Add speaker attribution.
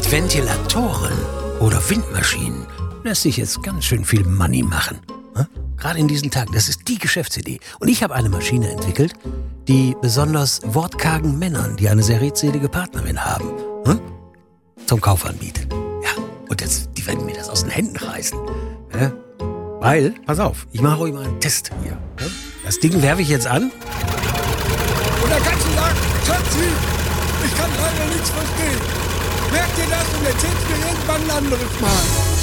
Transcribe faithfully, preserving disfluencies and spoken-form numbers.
Speaker 1: Mit Ventilatoren oder Windmaschinen lässt sich jetzt ganz schön viel Money machen. Hm? Gerade in diesen Tagen, das ist die Geschäftsidee. Und ich habe eine Maschine entwickelt, die besonders wortkargen Männern, die eine sehr redselige Partnerin haben, hm? zum Kauf anbietet. Ja, und jetzt, die werden mir das aus den Händen reißen. Ja? Weil, pass auf, ich mache euch mal einen Test hier. Ja? Das Ding werfe ich jetzt an.
Speaker 2: Und dann kannst du sagen, Schatzi, ich kann leider nichts verstehen. Merk dir das und erzähl's mir irgendwann ein anderes Mal.